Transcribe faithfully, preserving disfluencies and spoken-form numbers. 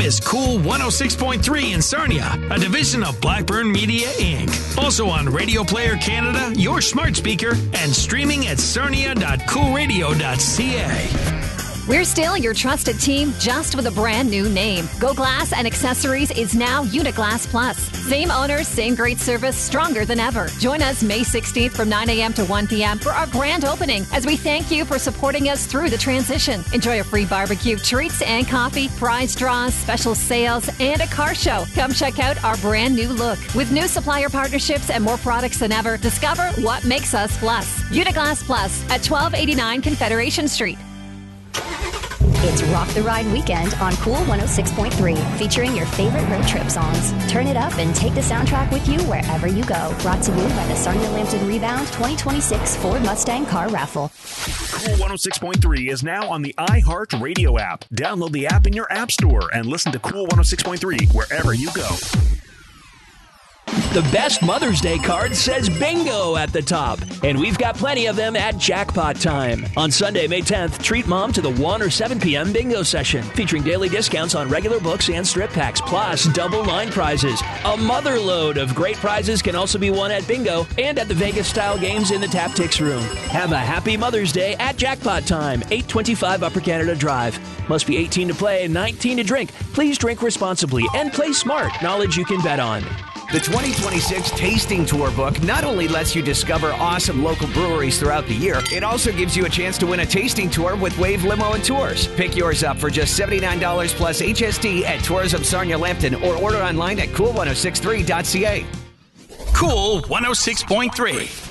is Cool one oh six point three in Sarnia, a division of Blackburn Media, Incorporated. Also on Radio Player Canada, your smart speaker, and streaming at sarnia dot cool radio dot c a. We're still your trusted team, just with a brand new name. Go Glass and Accessories is now Uniglass Plus. Same owners, same great service, stronger than ever. Join us May sixteenth from nine a.m. to one p.m. for our grand opening, as we thank you for supporting us through the transition. Enjoy a free barbecue, treats and coffee, prize draws, special sales, and a car show. Come check out our brand new look. With new supplier partnerships and more products than ever, discover what makes us Plus. Uniglass Plus at twelve eighty-nine Confederation Street. It's Rock the Ride weekend on Cool one oh six point three, featuring your favorite road trip songs. Turn it up and take the soundtrack with you wherever you go. Brought to you by the Sarnia Lambton Rebound twenty twenty-six Ford Mustang Car Raffle. Cool one oh six point three is now on the iHeart Radio app. Download the app in your app store and listen to Cool one oh six point three wherever you go. The best Mother's Day card says bingo at the top, and we've got plenty of them at Jackpot Time. On Sunday, May tenth, treat Mom to the one or seven p.m. bingo session, featuring daily discounts on regular books and strip packs, plus double line prizes. A mother load of great prizes can also be won at bingo and at the Vegas-style games in the Tap Tix room. Have a happy Mother's Day at Jackpot Time, eight twenty-five Upper Canada Drive. Must be eighteen to play, nineteen to drink. Please drink responsibly and play smart. Knowledge you can bet on. The twenty twenty-six Tasting Tour book not only lets you discover awesome local breweries throughout the year, it also gives you a chance to win a tasting tour with Wave Limo and Tours. Pick yours up for just seventy-nine dollars plus H S T at Tourism Sarnia Lambton, or order online at cool ten sixty-three dot c a. Cool one oh six point three.